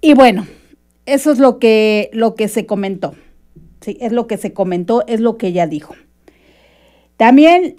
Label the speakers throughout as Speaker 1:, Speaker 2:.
Speaker 1: Y bueno, eso es lo que se comentó. Sí, es lo que se comentó, es lo que ella dijo. También,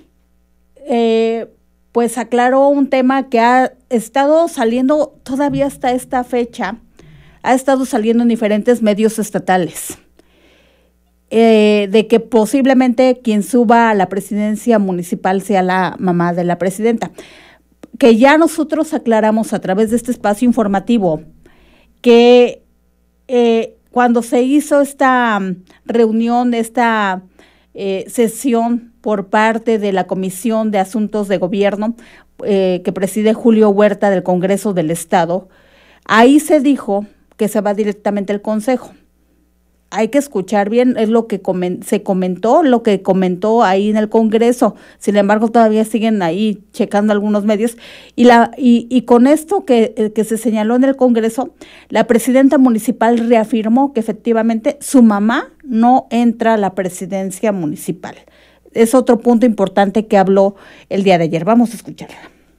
Speaker 1: pues aclaró un tema que ha estado saliendo todavía hasta esta fecha, ha estado saliendo en diferentes medios estatales, de que posiblemente quien suba a la presidencia municipal sea la mamá de la presidenta. Que ya nosotros aclaramos a través de este espacio informativo que cuando se hizo esta reunión, esta sesión por parte de la Comisión de Asuntos de Gobierno que preside Julio Huerta del Congreso del Estado, ahí se dijo que se va directamente al Consejo. Hay que escuchar bien, es lo que se comentó, lo que comentó ahí en el Congreso. Sin embargo, todavía siguen ahí checando algunos medios. Y con esto que se señaló en el Congreso, la presidenta municipal reafirmó que efectivamente su mamá no entra a la presidencia municipal. Es otro punto importante que habló el día de ayer. Vamos a escucharla.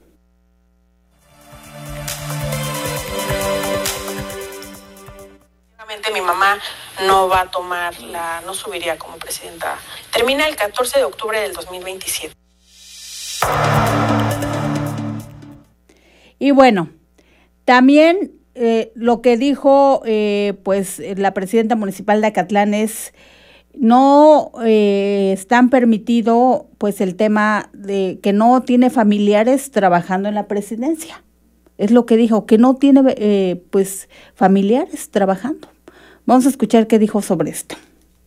Speaker 2: Mi mamá no va a no subiría como presidenta. Termina el 14 de octubre del 2027.
Speaker 1: Y bueno, también lo que dijo pues la presidenta municipal de Acatlán es no están permitido pues el tema de que no tiene familiares trabajando en la presidencia. Es lo que dijo, que no tiene pues familiares trabajando. Vamos a escuchar qué dijo sobre esto.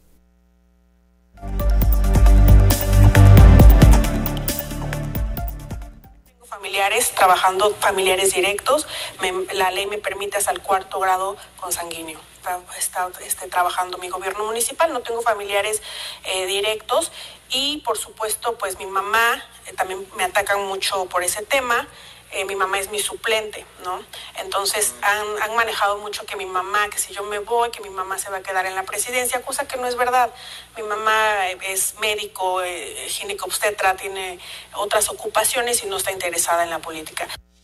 Speaker 2: Tengo familiares trabajando, familiares directos. La ley me permite hasta el 4º grado consanguíneo. Está trabajando mi gobierno municipal, no tengo familiares directos y por supuesto pues mi mamá también me atacan mucho por ese tema. Mi mamá es mi suplente, ¿no? Entonces han manejado mucho que mi mamá, que si yo me voy, que mi mamá se va a quedar en la presidencia, cosa que no es verdad. Mi mamá es médico, ginecobstetra, tiene otras ocupaciones y no está interesada en la política.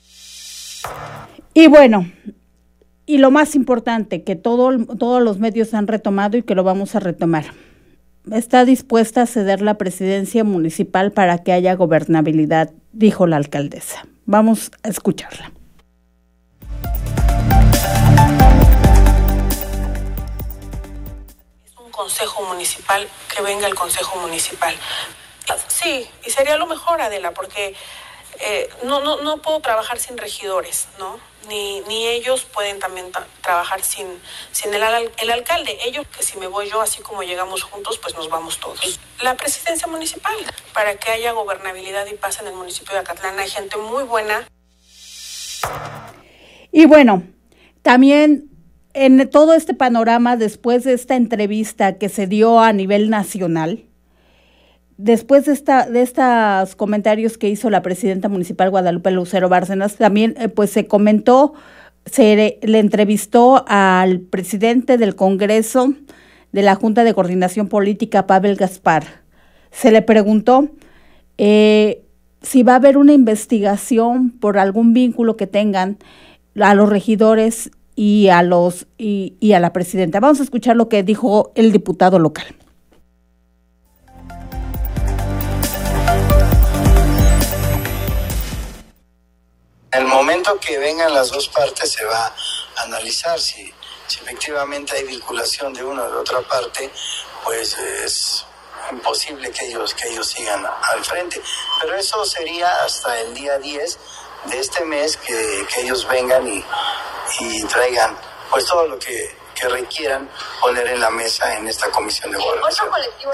Speaker 1: Y bueno, y lo más importante, que todos los medios han retomado y que lo vamos a retomar. Está dispuesta a ceder la presidencia municipal para que haya gobernabilidad, dijo la alcaldesa. Vamos a escucharla.
Speaker 2: Es un consejo municipal, que venga el consejo municipal. Sí, y sería lo mejor, Adela, porque no puedo trabajar sin regidores, ¿no? Ni ellos pueden también trabajar sin el alcalde. Ellos, que si me voy yo, así como llegamos juntos, pues nos vamos todos. La presidencia municipal, para que haya gobernabilidad y paz en el municipio de Acatlán. Hay gente muy buena.
Speaker 1: Y bueno, también en todo este panorama, después de esta entrevista que se dio a nivel nacional, después de estos comentarios que hizo la presidenta municipal Guadalupe Lucero Bárcenas, también pues se comentó, le entrevistó al presidente del Congreso de la Junta de Coordinación Política, Pavel Gaspar. Se le preguntó si va a haber una investigación por algún vínculo que tengan a los regidores y a la presidenta. Vamos a escuchar lo que dijo el diputado local.
Speaker 3: En el momento que vengan las dos partes se va a analizar si efectivamente hay vinculación de una o de otra parte, pues es imposible que ellos sigan al frente. Pero eso sería hasta el día 10 de este mes que ellos vengan y traigan pues todo lo que requieran poner en la mesa en esta comisión de gobernación.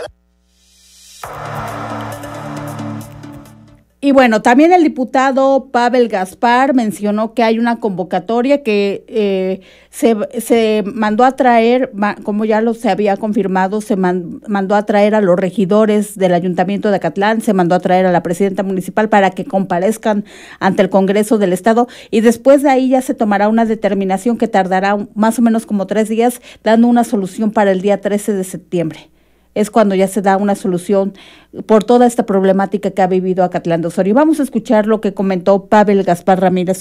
Speaker 1: Y bueno, también el diputado Pavel Gaspar mencionó que hay una convocatoria que se mandó a traer, como ya se había confirmado, se mandó a traer a los regidores del Ayuntamiento de Acatlán, se mandó a traer a la presidenta municipal para que comparezcan ante el Congreso del Estado y después de ahí ya se tomará una determinación que tardará más o menos como 3 días, dando una solución para el día 13 de septiembre. Es cuando ya se da una solución por toda esta problemática que ha vivido Acatlán de Osorio. Vamos a escuchar lo que comentó Pavel Gaspar Ramírez.